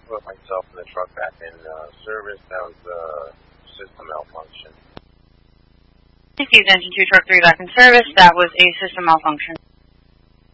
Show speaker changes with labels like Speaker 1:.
Speaker 1: put myself and the truck back in service. That was a system malfunction.
Speaker 2: Engine 2, Truck 3 back in service. That was a system malfunction.